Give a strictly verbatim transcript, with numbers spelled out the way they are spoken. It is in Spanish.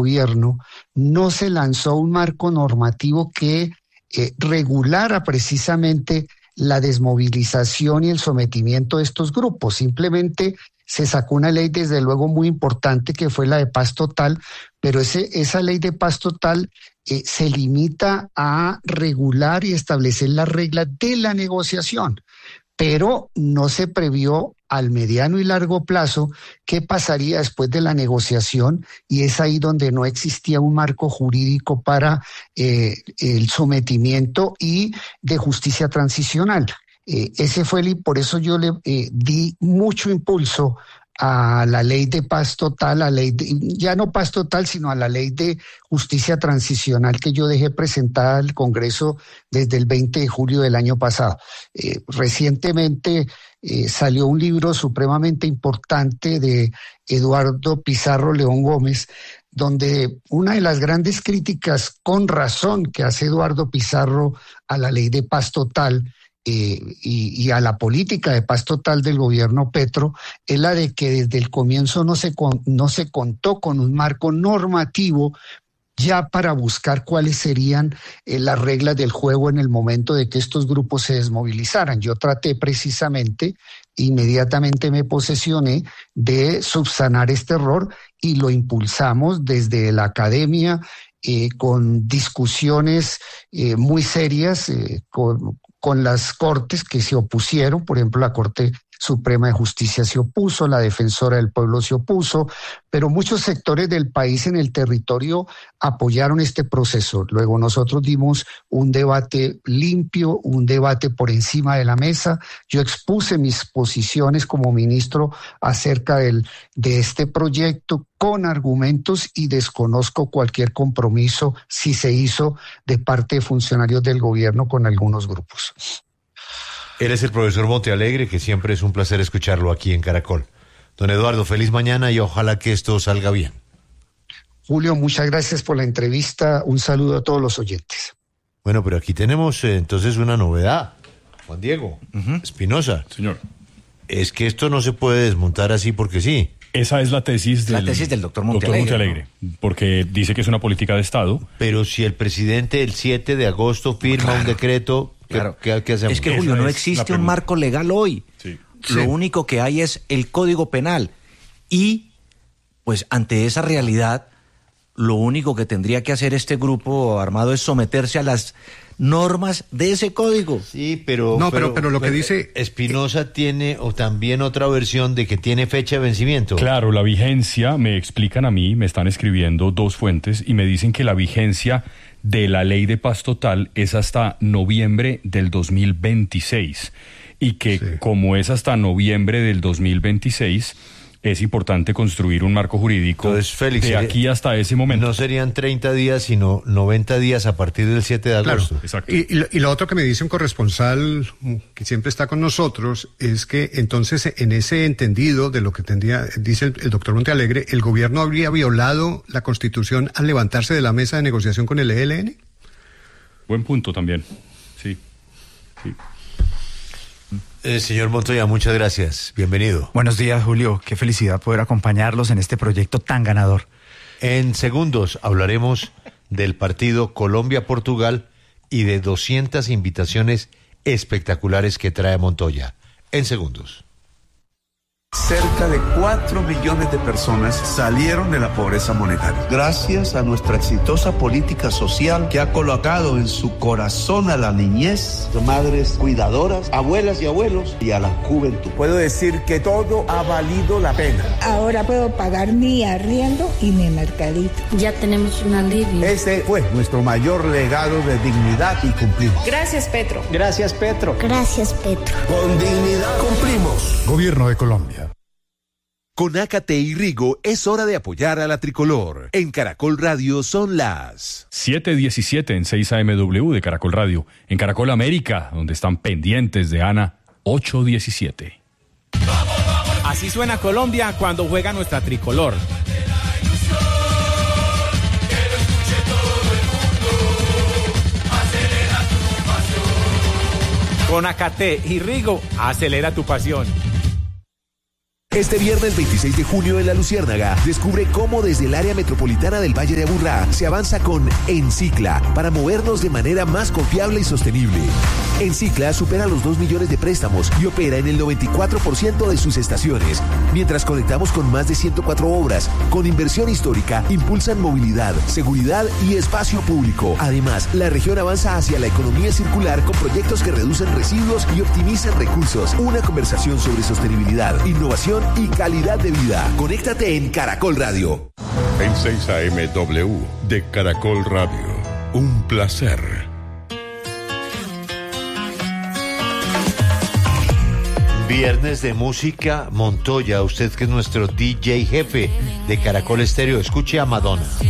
gobierno no se lanzó un marco normativo que eh, regulara precisamente la desmovilización y el sometimiento de estos grupos. Simplemente se sacó una ley, desde luego, muy importante, que fue la de paz total, pero ese, esa ley de paz total eh, se limita a regular y establecer las reglas de la negociación, pero no se previó al mediano y largo plazo qué pasaría después de la negociación, y es ahí donde no existía un marco jurídico para eh, el sometimiento y de justicia transicional. Eh, ese fue el, y por eso yo le eh, di mucho impulso a la ley de paz total, a ley de, ya no paz total, sino a la ley de justicia transicional que yo dejé presentada al Congreso desde el veinte de julio del año pasado. Eh, recientemente eh, salió un libro supremamente importante de Eduardo Pizarro León Gómez, donde una de las grandes críticas, con razón, que hace Eduardo Pizarro a la ley de paz total Eh, y, y a la política de paz total del gobierno Petro, es la de que desde el comienzo no se, con, no se contó con un marco normativo ya para buscar cuáles serían eh, las reglas del juego en el momento de que estos grupos se desmovilizaran. Yo traté precisamente, inmediatamente me posesioné de subsanar este error, y lo impulsamos desde la academia eh, con discusiones eh, muy serias, eh, con con las cortes que se opusieron. Por ejemplo, la Corte Suprema de Justicia se opuso, la Defensora del Pueblo se opuso, pero muchos sectores del país en el territorio apoyaron este proceso. Luego nosotros dimos un debate limpio, un debate por encima de la mesa. Yo expuse mis posiciones como ministro acerca del, de este proyecto con argumentos, y desconozco cualquier compromiso, si se hizo, de parte de funcionarios del gobierno con algunos grupos. Él es el profesor Montealegre, que siempre es un placer escucharlo aquí en Caracol. Don Eduardo, feliz mañana y ojalá que esto salga bien. Julio, muchas gracias por la entrevista. Un saludo a todos los oyentes. Bueno, pero aquí tenemos eh, entonces una novedad. Juan Diego uh-huh. Espinosa. Señor. Es que esto no se puede desmontar así porque sí. Esa es la tesis del, la tesis del doctor Montealegre, doctor Montealegre, ¿no? Porque dice que es una política de Estado. Pero si el presidente el siete de agosto firma claro. un decreto, ¿qué, claro. ¿qué, qué hacemos? Es que, Julio, Esa no es existe un marco legal hoy. Sí. Lo sí. único que hay es el Código Penal. Y, pues, ante esa realidad, lo único que tendría que hacer este grupo armado es someterse a las normas de ese código. Sí, pero... No, pero, pero, pero lo que dice... Espinosa tiene o también otra versión de que tiene fecha de vencimiento. Claro, la vigencia, me explican a mí, me están escribiendo dos fuentes y me dicen que la vigencia de la ley de paz total es hasta noviembre del dos mil veintiséis. Y que sí. como es hasta noviembre del dos mil veintiséis... es importante construir un marco jurídico. Entonces, Félix, de aquí hasta ese momento. No serían treinta días, sino noventa días a partir del siete de agosto. Claro, exacto. Y, y, lo, y lo otro que me dice un corresponsal que siempre está con nosotros es que entonces en ese entendido de lo que tendría, dice el, el doctor Montealegre, ¿el gobierno habría violado la Constitución al levantarse de la mesa de negociación con el E L N? Buen punto también, sí, sí. Eh, señor Montoya, muchas gracias. Bienvenido. Buenos días, Julio. Qué felicidad poder acompañarlos en este proyecto tan ganador. En segundos hablaremos del partido Colombia-Portugal y de doscientas invitaciones espectaculares que trae Montoya. En segundos. Cerca de cuatro millones de personas salieron de la pobreza monetaria. Gracias a nuestra exitosa política social que ha colocado en su corazón a la niñez, madres cuidadoras, abuelas y abuelos y a la juventud. Puedo decir que todo ha valido la pena. Ahora puedo pagar mi arriendo y mi mercadito. Ya tenemos un alivio. Ese fue nuestro mayor legado de dignidad y cumplimos. Gracias, Petro. Gracias, Petro. Gracias, Petro. Con dignidad cumplimos. Gobierno de Colombia. Con Ácate y Rigo es hora de apoyar a la tricolor. En Caracol Radio son las siete diecisiete en seis A M W de Caracol Radio. En Caracol América, donde están pendientes de Ana, ocho diecisiete. Así suena Colombia cuando juega nuestra tricolor. Con Ácate y Rigo, acelera tu pasión. Este viernes veintiséis de junio en La Luciérnaga, descubre cómo desde el área metropolitana del Valle de Aburrá se avanza con Encicla para movernos de manera más confiable y sostenible. Encicla supera los dos millones de préstamos y opera en el noventa y cuatro por ciento de sus estaciones, mientras conectamos con más de ciento cuatro obras, con inversión histórica, impulsan movilidad, seguridad y espacio público. Además, la región avanza hacia la economía circular con proyectos que reducen residuos y optimizan recursos. Una conversación sobre sostenibilidad, innovación y calidad de vida. Conéctate en Caracol Radio. En seis A M W de Caracol Radio. Un placer. Viernes de música, Montoya, usted que es nuestro D J jefe de Caracol Estéreo, escuche a Madonna.